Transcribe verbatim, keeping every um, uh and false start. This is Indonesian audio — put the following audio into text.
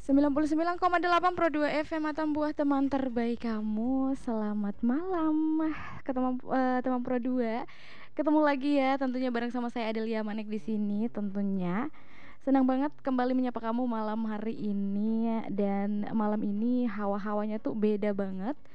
sembilan puluh sembilan koma delapan Pro dua F M atau buah teman terbaik kamu. Selamat malam. Ketemu eh, teman Pro dua. Ketemu lagi ya tentunya bareng sama saya Adelia Manik di sini tentunya. Senang banget kembali menyapa kamu malam hari ini dan malam ini hawa-hawanya tuh beda banget.